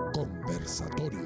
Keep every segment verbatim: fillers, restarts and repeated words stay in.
Conversatorio.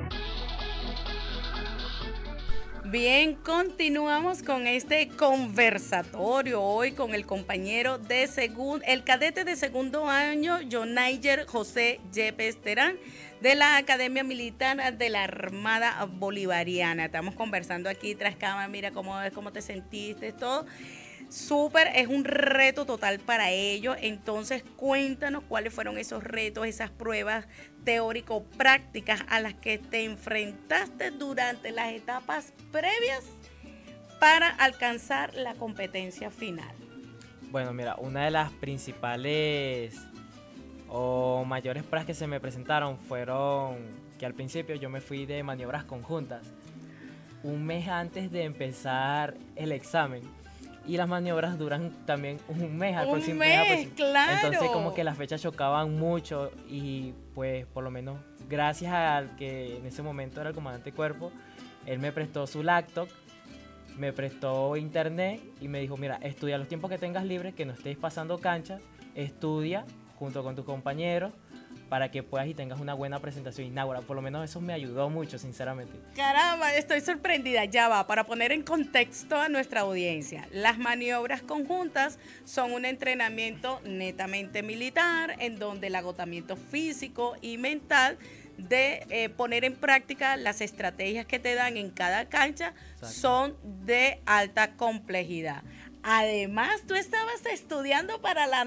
Bien, continuamos con este conversatorio hoy con el compañero de segundo, el cadete de segundo año, Jonayer José Yepes Terán, de la Academia Militar de la Armada Bolivariana. Estamos conversando aquí tras cámara, mira cómo es, cómo te sentiste, todo. Súper, es un reto total para ellos. Entonces, cuéntanos cuáles fueron esos retos, esas pruebas teórico-prácticas a las que te enfrentaste durante las etapas previas para alcanzar la competencia final. Bueno, mira, una de las principales o mayores pruebas que se me presentaron fueron que al principio yo me fui de maniobras conjuntas un mes antes de empezar el examen. Y las maniobras duran también un mes. Un mes, mes claro. Entonces como que las fechas chocaban mucho y pues por lo menos gracias al que en ese momento era el comandante de cuerpo, él me prestó su laptop, me prestó internet y me dijo, mira, estudia los tiempos que tengas libres, que no estés pasando cancha, estudia junto con tus compañeros para que puedas y tengas una buena presentación inaugurada. Por lo menos eso me ayudó mucho, sinceramente. Caramba, estoy sorprendida. Ya va, para poner en contexto a nuestra audiencia. Las maniobras conjuntas son un entrenamiento netamente militar, en donde el agotamiento físico y mental de eh, poner en práctica las estrategias que te dan en cada cancha. Exacto. Son de alta complejidad. Además, tú estabas estudiando para la